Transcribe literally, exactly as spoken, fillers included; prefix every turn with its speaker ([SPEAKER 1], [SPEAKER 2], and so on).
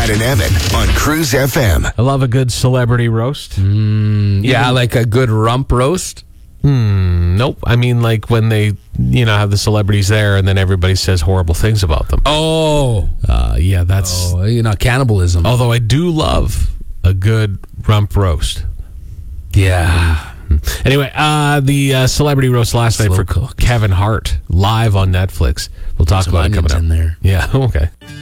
[SPEAKER 1] Brad and Evan on Cruise F M.
[SPEAKER 2] I love a good celebrity roast.
[SPEAKER 3] Mm, yeah, like a good rump roast.
[SPEAKER 2] Hmm, nope. I mean, like when they, you know, have the celebrities there and then everybody says horrible things about them.
[SPEAKER 3] Oh,
[SPEAKER 2] Uh, yeah, that's...
[SPEAKER 3] oh, you know, cannibalism.
[SPEAKER 2] Although I do love a good rump roast.
[SPEAKER 3] Yeah.
[SPEAKER 2] Anyway, uh, the uh, celebrity roast last night
[SPEAKER 3] Slow
[SPEAKER 2] for
[SPEAKER 3] cooked.
[SPEAKER 2] Kevin Hart, live on Netflix. We'll talk
[SPEAKER 3] Some
[SPEAKER 2] about it coming
[SPEAKER 3] onions
[SPEAKER 2] up.
[SPEAKER 3] in there.
[SPEAKER 2] Yeah, okay.